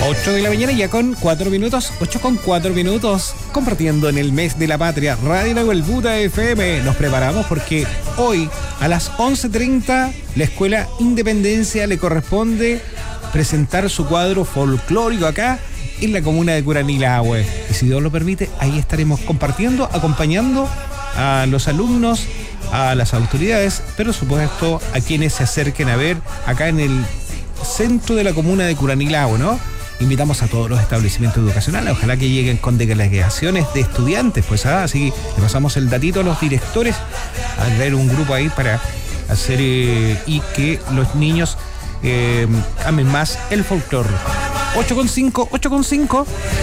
8 de la mañana ya con 4 minutos, 8 con 4 minutos, compartiendo en el mes de la patria, Radio Nahuel Buda FM. Nos preparamos porque hoy a las 11:30 la Escuela Independencia le corresponde presentar su cuadro folclórico acá en la comuna de Curanilahue. Y si Dios lo permite, ahí estaremos compartiendo, acompañando a los alumnos, a las autoridades, pero supuesto a quienes se acerquen a ver acá en el centro de la comuna de Curanilahue, ¿no? Invitamos a todos los establecimientos educacionales, ojalá que lleguen con delegaciones de estudiantes, pues así le pasamos el datito a los directores, a traer un grupo ahí para hacer y que los niños amen más el folclore. 8,5, 8,5.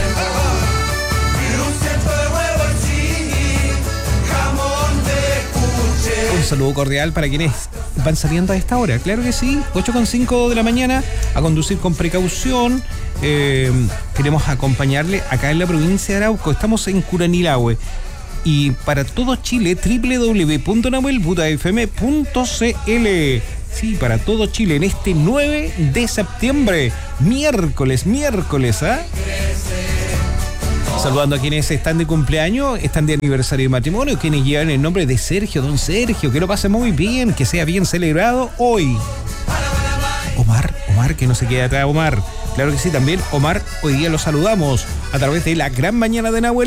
Un saludo cordial para quienes van saliendo a esta hora, claro que sí, 8,5 de la mañana, a conducir con precaución. Queremos acompañarle acá en la provincia de Arauco, estamos en Curanilahue. Y para todo Chile, www.nahuelbudafm.cl. Sí, para todo Chile, en este 9 de septiembre, miércoles, ¿ah? Saludando a quienes están de cumpleaños, están de aniversario de matrimonio, quienes llevan el nombre de Sergio, don Sergio, que lo pase muy bien, que sea bien celebrado hoy. Omar, que no se quede atrás, Omar. Claro que sí, también Omar, hoy día lo saludamos a través de la Gran Mañana de Nahuel.